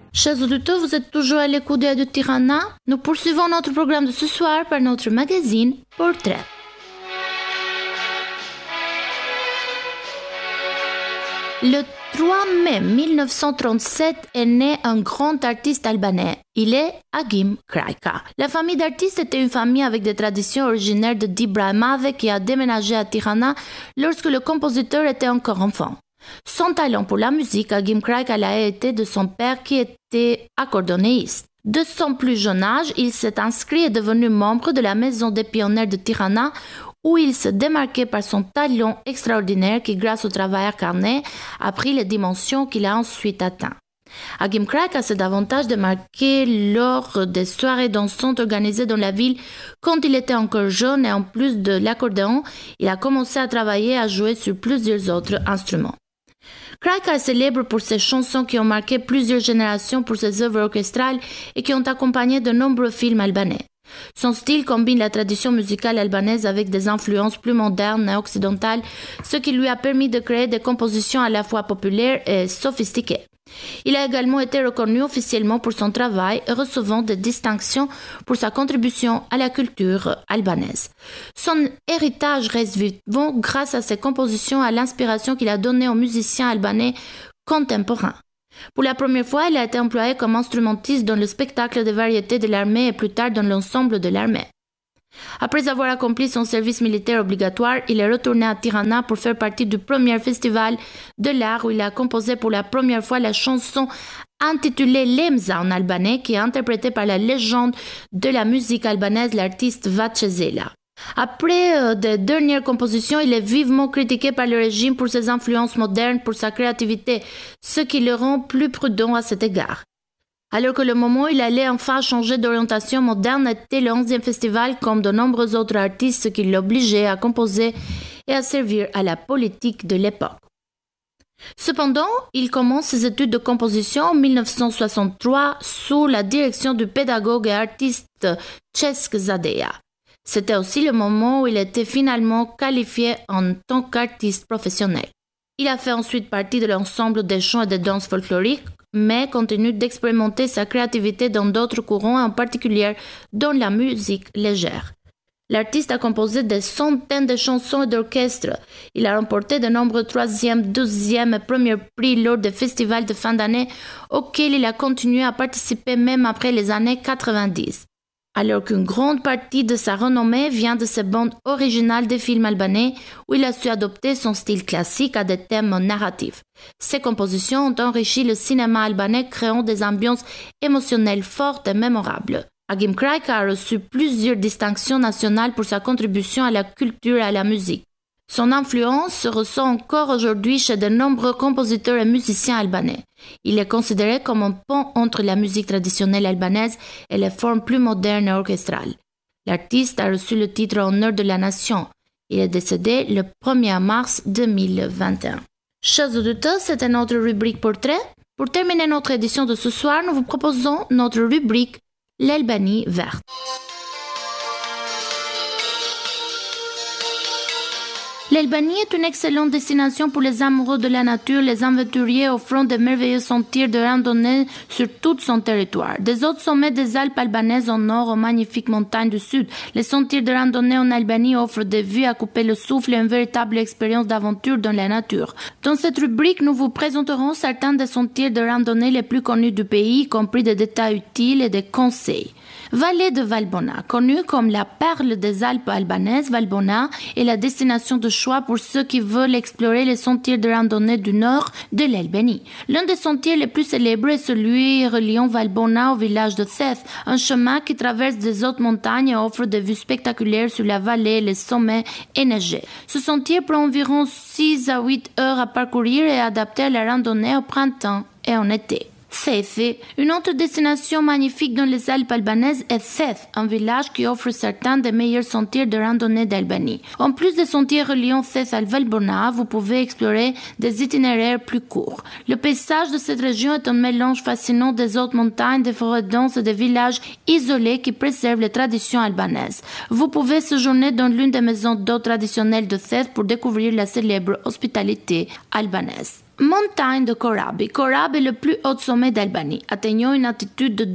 Chers auditeurs, vous êtes toujours à l'écoute de Tirana. Nous poursuivons notre programme de ce soir par notre magazine Portrait. Le 3 mai 1937 est né un grand artiste albanais. Il est Agim Krajka. La famille d'artistes était une famille avec des traditions originaires de Dibramave qui a déménagé à Tirana lorsque le compositeur était encore enfant. Son talent pour la musique, Agim Krajka l'a hérité de son père qui était accordéoniste. De son plus jeune âge, il s'est inscrit et est devenu membre de la Maison des pionniers de Tirana où il se démarquait par son talent extraordinaire qui, grâce au travail acharné, a pris les dimensions qu'il a ensuite atteintes. Agim Krajka s'est davantage démarqué lors des soirées dansantes organisées dans la ville quand il était encore jeune et en plus de l'accordéon, il a commencé à travailler et à jouer sur plusieurs autres instruments. Krajka est célèbre pour ses chansons qui ont marqué plusieurs générations pour ses œuvres orchestrales et qui ont accompagné de nombreux films albanais. Son style combine la tradition musicale albanaise avec des influences plus modernes et occidentales, ce qui lui a permis de créer des compositions à la fois populaires et sophistiquées. Il a également été reconnu officiellement pour son travail, recevant des distinctions pour sa contribution à la culture albanaise. Son héritage reste vivant grâce à ses compositions et à l'inspiration qu'il a donnée aux musiciens albanais contemporains. Pour la première fois, il a été employé comme instrumentiste dans le spectacle de variétés de l'armée et plus tard dans l'ensemble de l'armée. Après avoir accompli son service militaire obligatoire, il est retourné à Tirana pour faire partie du premier festival de l'art où il a composé pour la première fois la chanson intitulée Lemza en albanais qui est interprétée par la légende de la musique albanaise, l'artiste Vachezela. Après des dernières compositions, il est vivement critiqué par le régime pour ses influences modernes, pour sa créativité, ce qui le rend plus prudent à cet égard. Alors que le moment où il allait enfin changer d'orientation moderne était le 11e festival, comme de nombreux autres artistes, ce qui l'obligeait à composer et à servir à la politique de l'époque. Cependant, il commence ses études de composition en 1963 sous la direction du pédagogue et artiste Cesk Zadea. C'était aussi le moment où il était finalement qualifié en tant qu'artiste professionnel. Il a fait ensuite partie de l'ensemble des chants et des danses folkloriques, mais continue d'expérimenter sa créativité dans d'autres courants, en particulier dans la musique légère. L'artiste a composé des centaines de chansons et d'orchestres. Il a remporté de nombreux 3e, 12e et 1er prix lors des festivals de fin d'année auxquels il a continué à participer même après les années 90. Alors qu'une grande partie de sa renommée vient de ses bandes originales des films albanais où il a su adopter son style classique à des thèmes narratifs. Ses compositions ont enrichi le cinéma albanais créant des ambiances émotionnelles fortes et mémorables. Agim Krajka a reçu plusieurs distinctions nationales pour sa contribution à la culture et à la musique. Son influence se ressent encore aujourd'hui chez de nombreux compositeurs et musiciens albanais. Il est considéré comme un pont entre la musique traditionnelle albanaise et les formes plus modernes et orchestrales. L'artiste a reçu le titre Honneur de la Nation. Il est décédé le 1er mars 2021. Chers auditeurs, c'était notre rubrique Portrait. Pour terminer notre édition de ce soir, nous vous proposons notre rubrique L'Albanie verte. L'Albanie est une excellente destination pour les amoureux de la nature, les aventuriers offrant de merveilleux sentiers de randonnée sur tout son territoire. Des autres sommets des Alpes albanaises au nord aux magnifiques montagnes du sud, les sentiers de randonnée en Albanie offrent des vues à couper le souffle et une véritable expérience d'aventure dans la nature. Dans cette rubrique, nous vous présenterons certains des sentiers de randonnée les plus connus du pays, y compris des détails utiles et des conseils. Vallée de Valbona, connue comme la perle des Alpes albanaises, Valbona est la destination de choix pour ceux qui veulent explorer les sentiers de randonnée du nord de l'Albanie. L'un des sentiers les plus célèbres est celui reliant Valbona au village de Theth, un chemin qui traverse des hautes montagnes et offre des vues spectaculaires sur la vallée, les sommets enneigés. Ce sentier prend environ 6 à 8 heures à parcourir et est adapté à la randonnée au printemps et en été. Theth. Une autre destination magnifique dans les Alpes albanaises est Theth, un village qui offre certains des meilleurs sentiers de randonnée d'Albanie. En plus des sentiers reliant Theth à Valbona, vous pouvez explorer des itinéraires plus courts. Le paysage de cette région est un mélange fascinant des hautes montagnes, des forêts denses et des villages isolés qui préservent les traditions albanaises. Vous pouvez séjourner dans l'une des maisons d'hôtes traditionnelles de Theth pour découvrir la célèbre hospitalité albanaise. Montagne de Korab. Korab est le plus haut sommet d'Albanie, atteignant une altitude de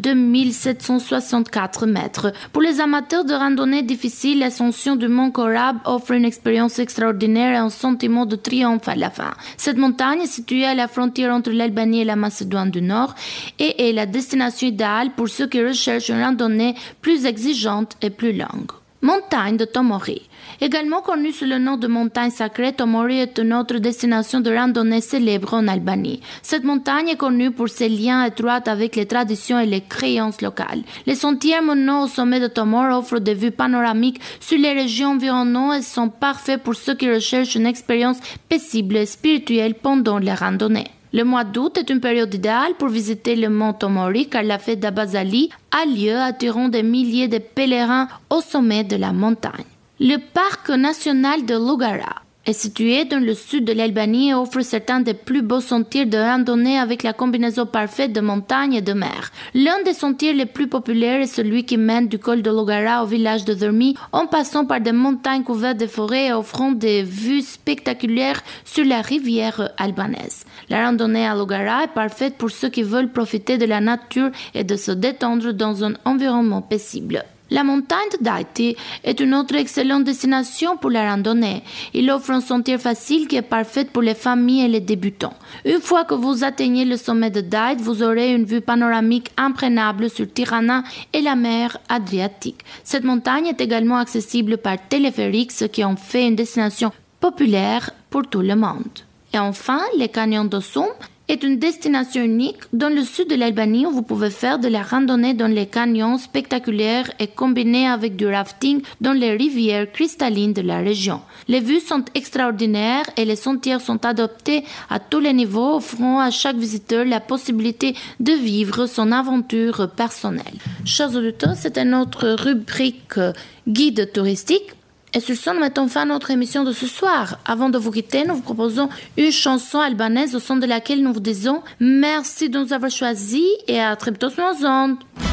2764 mètres. Pour les amateurs de randonnée difficile, l'ascension du mont Korab offre une expérience extraordinaire et un sentiment de triomphe à la fin. Cette montagne est située à la frontière entre l'Albanie et la Macédoine du Nord et est la destination idéale pour ceux qui recherchent une randonnée plus exigeante et plus longue. Montagne de Tomori. Également connue sous le nom de montagne sacrée, Tomori est une autre destination de randonnée célèbre en Albanie. Cette montagne est connue pour ses liens étroits avec les traditions et les créances locales. Les sentiers menant au sommet de Tomori offrent des vues panoramiques sur les régions environnantes et sont parfaits pour ceux qui recherchent une expérience paisible et spirituelle pendant les randonnées. Le mois d'août est une période idéale pour visiter le mont Tomori car la fête d'Abazali a lieu, attirant des milliers de pèlerins au sommet de la montagne. Le parc national de Lugara est situé dans le sud de l'Albanie et offre certains des plus beaux sentiers de randonnée avec la combinaison parfaite de montagne et de mer. L'un des sentiers les plus populaires est celui qui mène du col de Lugara au village de Dormi en passant par des montagnes couvertes de forêts et offrant des vues spectaculaires sur la rivière albanaise. La randonnée à Lugara est parfaite pour ceux qui veulent profiter de la nature et de se détendre dans un environnement paisible. La montagne de Daiti est une autre excellente destination pour la randonnée. Il offre un sentier facile qui est parfait pour les familles et les débutants. Une fois que vous atteignez le sommet de Daiti, vous aurez une vue panoramique imprenable sur Tirana et la mer Adriatique. Cette montagne est également accessible par téléphérique, ce qui en fait une destination populaire pour tout le monde. Et enfin, le canyon d'Osum est une destination unique dans le sud de l'Albanie où vous pouvez faire de la randonnée dans les canyons spectaculaires et combiner avec du rafting dans les rivières cristallines de la région. Les vues sont extraordinaires et les sentiers sont adaptés à tous les niveaux, offrant à chaque visiteur la possibilité de vivre son aventure personnelle. Chers auditeurs, c'était notre rubrique guide touristique. Et sur ce, nous mettons fin à notre émission de ce soir. Avant de vous quitter, nous vous proposons une chanson albanaise au son de laquelle nous vous disons merci de nous avoir choisis et à très bientôt sur nos ondes.